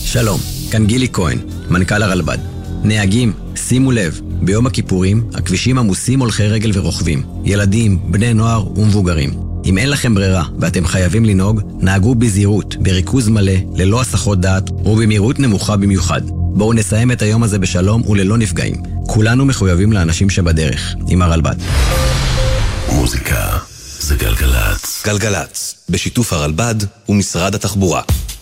שלום, כאן גילי כהן, מנכ"ל הרלב"ד. נהגים, שימו לב, ביום הכיפורים הכבישים עמוסים הולכי רגל ורוכבים, ילדים, בני נוער ומבוגרים. אם אין לכם ברירה ואתם חייבים לנהוג, נהגו בזהירות, בריכוז מלא, ללא הסחות דעת ובמהירות נמוכה במיוחד. בואו נסיים את היום הזה בשלום וללא נפגעים. כולנו מחויבים לאנשים שבדרך, עם הרלב"ד. מוזיקה זה גלגלץ. גלגלץ, בשיתוף הרלב"ד ומשרד התחבורה.